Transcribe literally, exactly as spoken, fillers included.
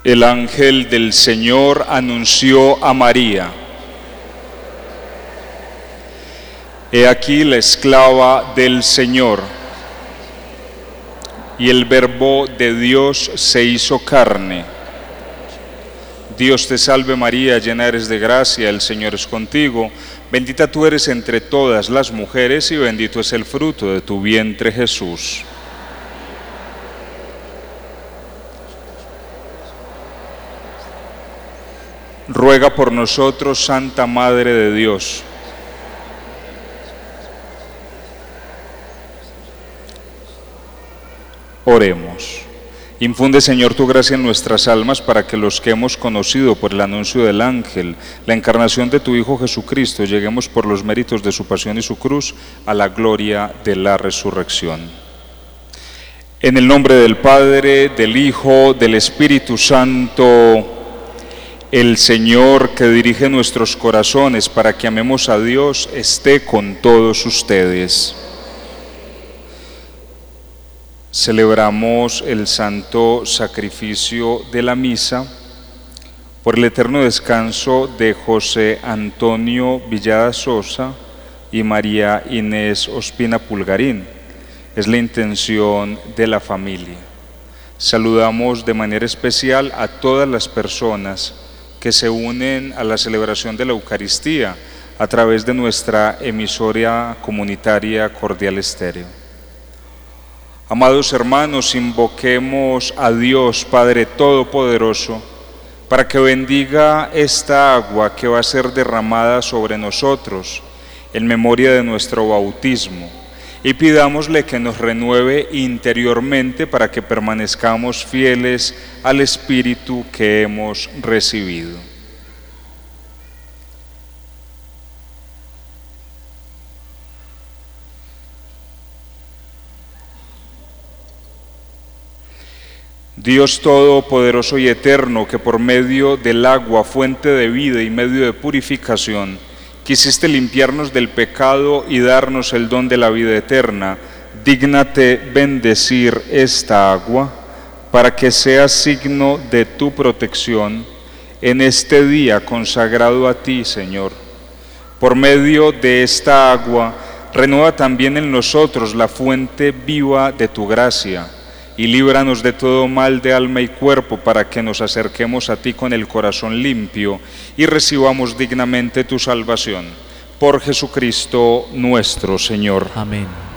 El ángel del Señor anunció a María: He aquí la esclava del Señor. Y el Verbo de Dios se hizo carne. Dios te salve María, llena eres de gracia, el Señor es contigo. Bendita tú eres entre todas las mujeres y bendito es el fruto de tu vientre, Jesús. Ruega por nosotros, Santa Madre de Dios. Oremos. Infunde, Señor, tu gracia en nuestras almas para que los que hemos conocido por el anuncio del ángel la encarnación de tu Hijo Jesucristo, lleguemos por los méritos de su pasión y su cruz a la gloria de la resurrección. En el nombre del Padre, del Hijo, del Espíritu Santo. El Señor que dirige nuestros corazones para que amemos a Dios esté con todos ustedes. Celebramos el santo sacrificio de la misa por el eterno descanso de José Antonio Villada Sosa y María Inés Ospina Pulgarín. Es la intención de la familia. Saludamos de manera especial a todas las personas que se unen a la celebración de la Eucaristía a través de nuestra emisora comunitaria Cordial Estéreo. Amados hermanos, invoquemos a Dios Padre Todopoderoso para que bendiga esta agua que va a ser derramada sobre nosotros en memoria de nuestro bautismo, y pidámosle que nos renueve interiormente para que permanezcamos fieles al Espíritu que hemos recibido. Dios Todopoderoso y Eterno, que por medio del agua, fuente de vida y medio de purificación, quisiste limpiarnos del pecado y darnos el don de la vida eterna, dígnate bendecir esta agua para que sea signo de tu protección en este día consagrado a ti, Señor. Por medio de esta agua, renueva también en nosotros la fuente viva de tu gracia y líbranos de todo mal de alma y cuerpo, para que nos acerquemos a ti con el corazón limpio y recibamos dignamente tu salvación. Por Jesucristo nuestro Señor. Amén.